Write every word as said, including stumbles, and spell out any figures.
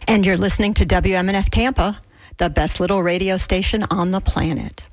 And you're listening to W M N F Tampa, the best little radio station on the planet.